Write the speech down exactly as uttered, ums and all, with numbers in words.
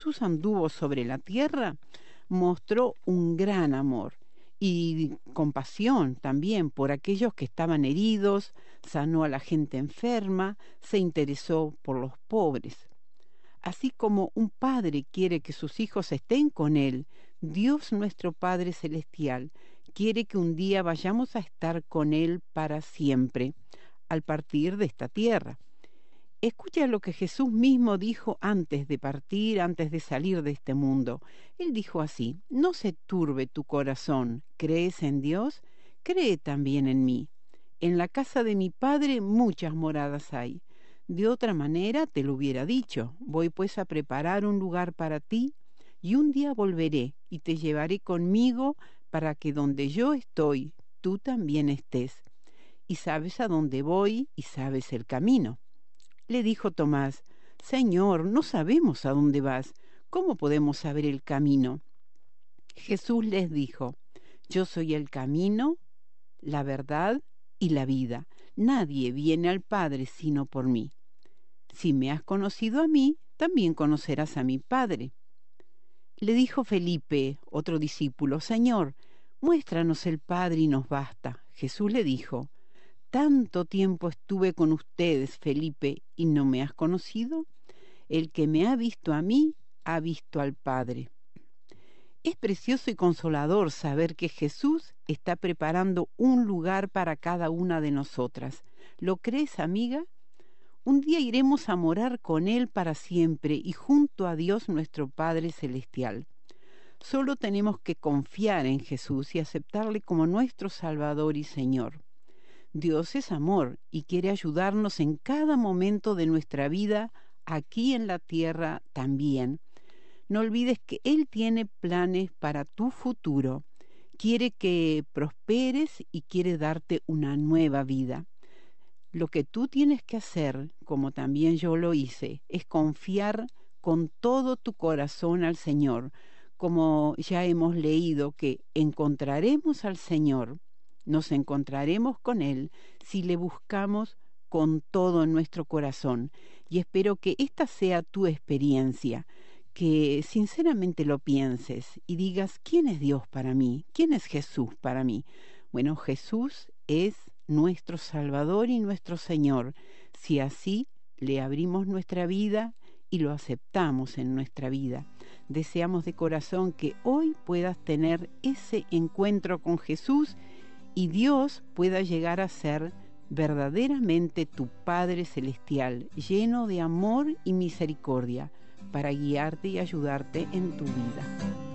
Jesús anduvo sobre la tierra, mostró un gran amor y compasión también por aquellos que estaban heridos, sanó a la gente enferma, se interesó por los pobres. Así como un padre quiere que sus hijos estén con él, Dios nuestro Padre Celestial quiere que un día vayamos a estar con él para siempre, al partir de esta tierra. Escucha lo que Jesús mismo dijo antes de partir, antes de salir de este mundo. Él dijo así: no se turbe tu corazón, ¿crees en Dios? Cree también en mí. En la casa de mi Padre muchas moradas hay. De otra manera te lo hubiera dicho. Voy pues a preparar un lugar para ti, y un día volveré y te llevaré conmigo para que donde yo estoy, tú también estés. Y sabes a dónde voy y sabes el camino. Le dijo Tomás: Señor, no sabemos a dónde vas. ¿Cómo podemos saber el camino? Jesús les dijo: Yo soy el camino, la verdad y la vida. Nadie viene al Padre sino por mí. Si me has conocido a mí, también conocerás a mi Padre. Le dijo Felipe, otro discípulo: Señor, muéstranos el Padre y nos basta. Jesús le dijo: Tanto tiempo estuve con ustedes, Felipe, y no me has conocido. El que me ha visto a mí, ha visto al Padre. Es precioso y consolador saber que Jesús está preparando un lugar para cada una de nosotras. ¿Lo crees, amiga? Un día iremos a morar con Él para siempre y junto a Dios nuestro Padre Celestial. Solo tenemos que confiar en Jesús y aceptarle como nuestro Salvador y Señor. Dios es amor y quiere ayudarnos en cada momento de nuestra vida, aquí en la tierra también. No olvides que Él tiene planes para tu futuro. Quiere que prosperes y quiere darte una nueva vida. Lo que tú tienes que hacer, como también yo lo hice, es confiar con todo tu corazón al Señor. Como ya hemos leído que encontraremos al Señor, nos encontraremos con Él si le buscamos con todo nuestro corazón. Y espero que esta sea tu experiencia, que sinceramente lo pienses y digas: ¿quién es Dios para mí? ¿Quién es Jesús para mí? Bueno, Jesús es nuestro Salvador y nuestro Señor, si así le abrimos nuestra vida y lo aceptamos en nuestra vida. Deseamos de corazón que hoy puedas tener ese encuentro con Jesús y Dios pueda llegar a ser verdaderamente tu Padre Celestial, lleno de amor y misericordia, para guiarte y ayudarte en tu vida.